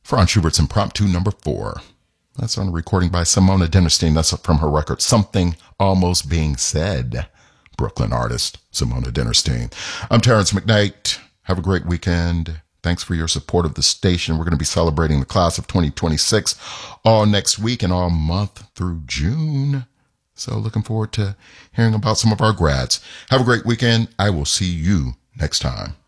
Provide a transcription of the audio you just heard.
Franz Schubert's Impromptu number 4. That's on a recording by Simona Dinnerstein. That's from her record, Something Almost Being Said. Brooklyn artist, Simona Dinnerstein. I'm Terrence McKnight. Have a great weekend. Thanks for your support of the station. We're going to be celebrating the class of 2026 all next week and all month through June. So looking forward to hearing about some of our grads. Have a great weekend. I will see you next time.